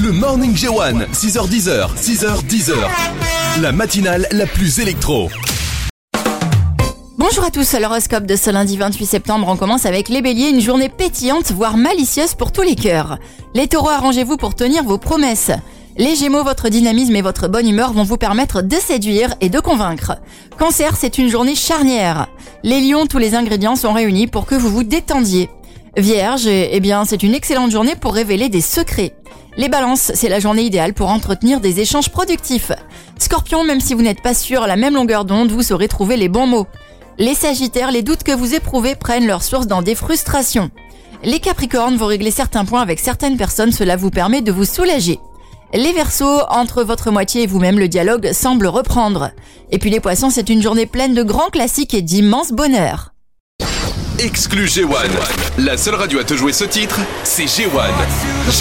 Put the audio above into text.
Le Morning J1, 6h10, 6h10. La matinale la plus électro. Bonjour à tous, l'horoscope de ce lundi 28 septembre, on commence avec les béliers, une journée pétillante, voire malicieuse pour tous les cœurs. Les taureaux, arrangez-vous pour tenir vos promesses. Les gémeaux, votre dynamisme et votre bonne humeur vont vous permettre de séduire et de convaincre. Cancer, c'est une journée charnière. Les lions, tous les ingrédients sont réunis pour que vous vous détendiez. Vierge, c'est une excellente journée pour révéler des secrets. Les balances, c'est la journée idéale pour entretenir des échanges productifs. Scorpion, même si vous n'êtes pas sur la même longueur d'onde, vous saurez trouver les bons mots. Les sagittaires, les doutes que vous éprouvez prennent leur source dans des frustrations. Les capricornes, vous réglez certains points avec certaines personnes, cela vous permet de vous soulager. Les verseaux, entre votre moitié et vous-même, le dialogue semble reprendre. Et puis les poissons, c'est une journée pleine de grands classiques et d'immenses bonheurs. Exclu J1. La seule radio à te jouer ce titre, c'est J1.